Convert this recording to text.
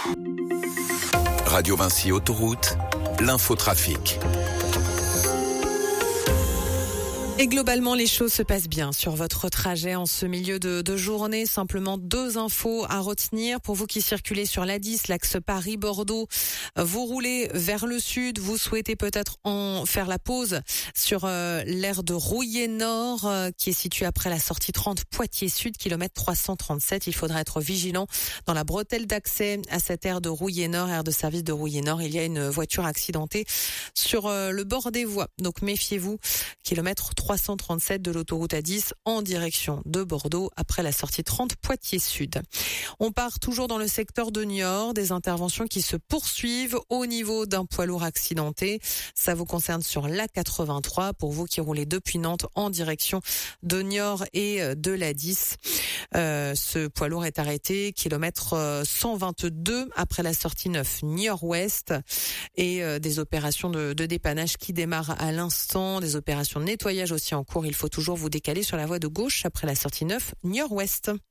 Radio Vinci Autoroute, l'infotrafic. Et globalement, les choses se passent bien sur votre trajet en ce milieu de journée. Simplement 2 infos à retenir. Pour vous qui circulez sur l'A10, l'axe Paris-Bordeaux, vous roulez vers le sud. Vous souhaitez peut-être en faire la pause sur l'aire de Rouillé-Nord, qui est située après la sortie 30 Poitiers-Sud, kilomètre 337. Il faudra être vigilant dans la bretelle d'accès à cette aire de Rouillé-Nord, aire de service de Rouillé-Nord. Il y a une voiture accidentée sur le bord des voies. Donc méfiez-vous, kilomètre 337 de l'autoroute A10 en direction de Bordeaux après la sortie 30 Poitiers-Sud. On part toujours dans le secteur de Niort, des interventions qui se poursuivent au niveau d'un poids lourd accidenté. Ça vous concerne sur l'A83 pour vous qui roulez depuis Nantes en direction de Niort et de l'A10. Ce poids lourd est arrêté kilomètre 122 après la sortie 9 Niort-Ouest et des opérations de dépannage qui démarrent à l'instant, des opérations de nettoyage aussi en cours. Il faut toujours vous décaler sur la voie de gauche après la sortie 9 Niort-Ouest.